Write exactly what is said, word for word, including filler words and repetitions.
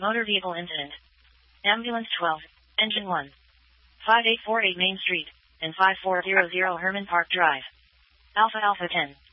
Motor vehicle incident. Ambulance twelve, engine one. five eight four eight Main Street, and five four zero zero Herman Park Drive. Alpha Alpha ten.